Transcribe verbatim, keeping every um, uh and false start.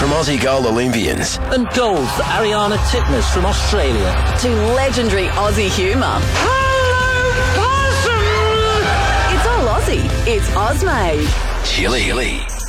From Aussie Gold Olympians. And gold for Ariana Titmus from Australia. To legendary Aussie humour. Hello, Possum! It's all Aussie. It's Ozmade. Chili.